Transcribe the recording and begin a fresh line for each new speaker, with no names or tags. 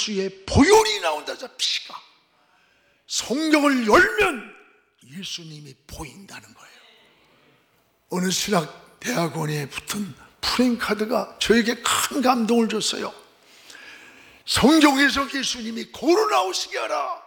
예수의 보혈이 나온다. 저 피가. 성경을 열면 예수님이 보인다는 거예요. 어느 신학대학원에 붙은 프랭카드가 저에게 큰 감동을 줬어요. 성경에서 예수님이 걸어 나오시게 하라.